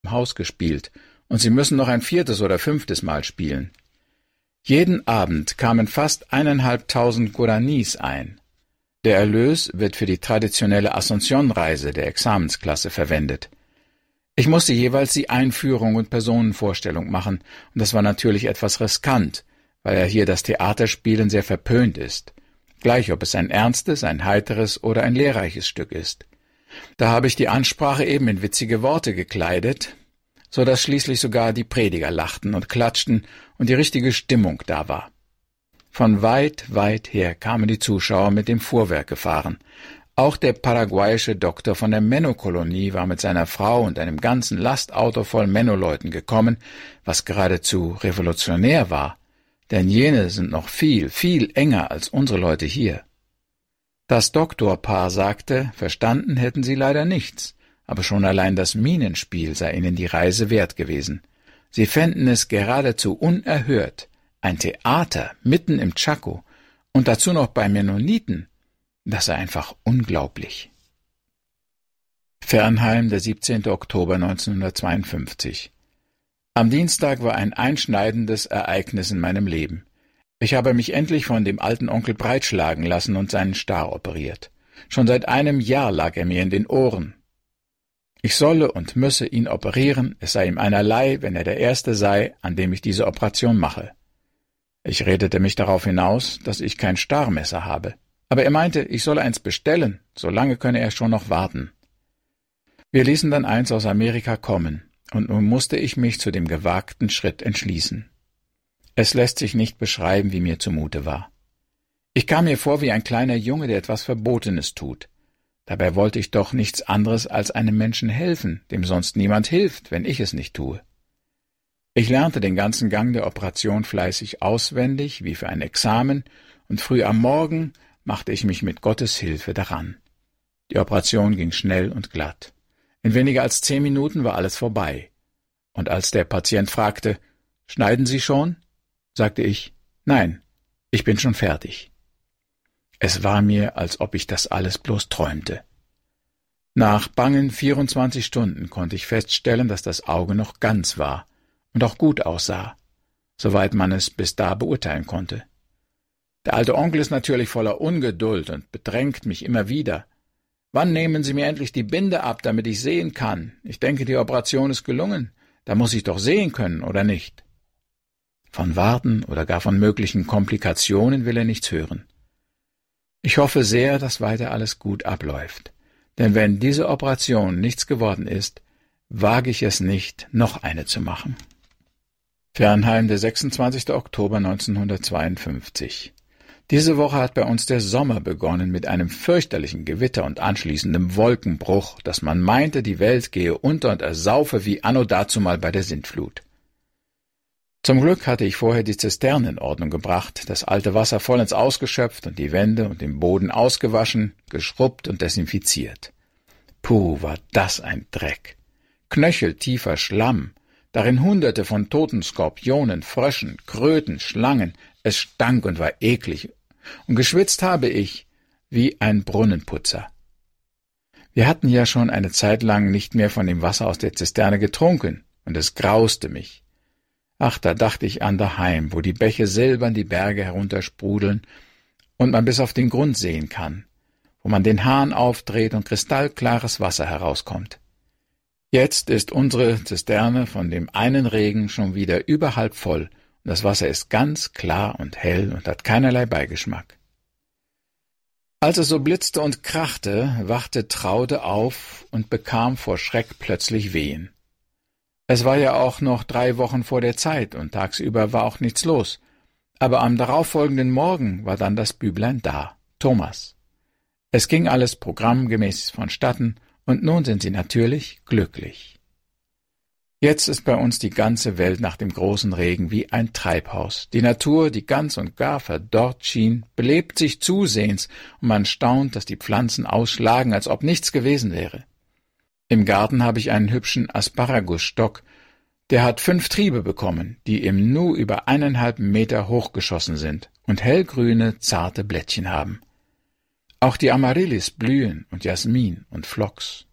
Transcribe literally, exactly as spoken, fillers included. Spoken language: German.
im Haus gespielt, und sie müssen noch ein viertes oder fünftes Mal spielen. Jeden Abend kamen fast eineinhalbtausend Guaranis ein. Der Erlös wird für die traditionelle Asunción-Reise der Examensklasse verwendet. Ich musste jeweils die Einführung und Personenvorstellung machen, und das war natürlich etwas riskant, weil ja hier das Theaterspielen sehr verpönt ist, gleich ob es ein ernstes, ein heiteres oder ein lehrreiches Stück ist. Da habe ich die Ansprache eben in witzige Worte gekleidet, so dass schließlich sogar die Prediger lachten und klatschten und die richtige Stimmung da war. Von weit, weit her kamen die Zuschauer mit dem Fuhrwerk gefahren. Auch der paraguayische Doktor von der Menno-Kolonie war mit seiner Frau und einem ganzen Lastauto voll Menno-Leuten gekommen, was geradezu revolutionär war, denn jene sind noch viel, viel enger als unsere Leute hier. Das Doktorpaar sagte, verstanden hätten sie leider nichts, aber schon allein das Minenspiel sei ihnen die Reise wert gewesen. Sie fänden es geradezu unerhört, ein Theater mitten im Chaco und dazu noch bei Mennoniten, das sei einfach unglaublich. Fernheim, der siebzehnte Oktober neunzehnhundertzweiundfünfzig. Am Dienstag war ein einschneidendes Ereignis in meinem Leben. Ich habe mich endlich von dem alten Onkel breitschlagen lassen und seinen Star operiert. Schon seit einem Jahr lag er mir in den Ohren. Ich solle und müsse ihn operieren, es sei ihm einerlei, wenn er der Erste sei, an dem ich diese Operation mache. Ich redete mich darauf hinaus, dass ich kein Starrmesser habe. Aber er meinte, ich solle eins bestellen, so lange könne er schon noch warten. Wir ließen dann eins aus Amerika kommen, und nun musste ich mich zu dem gewagten Schritt entschließen. Es lässt sich nicht beschreiben, wie mir zumute war. Ich kam mir vor wie ein kleiner Junge, der etwas Verbotenes tut. Dabei wollte ich doch nichts anderes als einem Menschen helfen, dem sonst niemand hilft, wenn ich es nicht tue. Ich lernte den ganzen Gang der Operation fleißig auswendig, wie für ein Examen, und früh am Morgen machte ich mich mit Gottes Hilfe daran. Die Operation ging schnell und glatt. In weniger als zehn Minuten war alles vorbei. Und als der Patient fragte, »Schneiden Sie schon?«, sagte ich, »Nein, ich bin schon fertig.« Es war mir, als ob ich das alles bloß träumte. Nach bangen vierundzwanzig Stunden konnte ich feststellen, dass das Auge noch ganz war und auch gut aussah, soweit man es bis da beurteilen konnte. Der alte Onkel ist natürlich voller Ungeduld und bedrängt mich immer wieder. »Wann nehmen Sie mir endlich die Binde ab, damit ich sehen kann? Ich denke, die Operation ist gelungen. Da muss ich doch sehen können, oder nicht?« Von Warten oder gar von möglichen Komplikationen will er nichts hören. Ich hoffe sehr, dass weiter alles gut abläuft. Denn wenn diese Operation nichts geworden ist, wage ich es nicht, noch eine zu machen. Fernheim, der sechsundzwanzigste Oktober neunzehnhundertzweiundfünfzig. Diese Woche hat bei uns der Sommer begonnen mit einem fürchterlichen Gewitter und anschließendem Wolkenbruch, dass man meinte, die Welt gehe unter und ersaufe wie anno dazumal bei der Sintflut. Zum Glück hatte ich vorher die Zisterne in Ordnung gebracht, das alte Wasser vollends ausgeschöpft und die Wände und den Boden ausgewaschen, geschrubbt und desinfiziert. Puh, war das ein Dreck! Knöcheltiefer Schlamm, darin Hunderte von toten Skorpionen, Fröschen, Kröten, Schlangen, es stank und war eklig, und geschwitzt habe ich wie ein Brunnenputzer. Wir hatten ja schon eine Zeit lang nicht mehr von dem Wasser aus der Zisterne getrunken, und es grauste mich. Ach, da dachte ich an daheim, wo die Bäche silbern die Berge heruntersprudeln und man bis auf den Grund sehen kann, wo man den Hahn aufdreht und kristallklares Wasser herauskommt. Jetzt ist unsere Zisterne von dem einen Regen schon wieder überhalb voll und das Wasser ist ganz klar und hell und hat keinerlei Beigeschmack. Als es so blitzte und krachte, wachte Traude auf und bekam vor Schreck plötzlich Wehen. Es war ja auch noch drei Wochen vor der Zeit und tagsüber war auch nichts los. Aber am darauffolgenden Morgen war dann das Büblein da, Thomas. Es ging alles programmgemäß vonstatten und nun sind sie natürlich glücklich. Jetzt ist bei uns die ganze Welt nach dem großen Regen wie ein Treibhaus. Die Natur, die ganz und gar verdorrt schien, belebt sich zusehends und man staunt, dass die Pflanzen ausschlagen, als ob nichts gewesen wäre. Im Garten habe ich einen hübschen Asparagusstock, der hat fünf Triebe bekommen, die im Nu über eineinhalb Meter hochgeschossen sind und hellgrüne, zarte Blättchen haben. Auch die Amaryllis blühen und Jasmin und Phlox.